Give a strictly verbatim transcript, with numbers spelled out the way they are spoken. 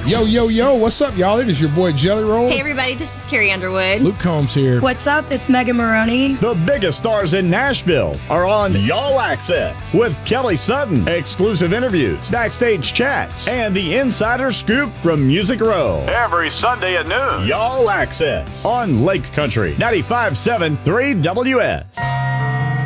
Yo, yo, yo, what's up, y'all? It is your boy Jelly Roll. Hey, everybody, this is Carrie Underwood. Luke Combs here. What's up? It's Megan Maroney. The biggest stars in Nashville are on Y'all Access with Kelly Sutton. Exclusive interviews, backstage chats, and the insider scoop from Music Row. Every Sunday at noon. Y'all Access on Lake Country ninety-five point seven three W S.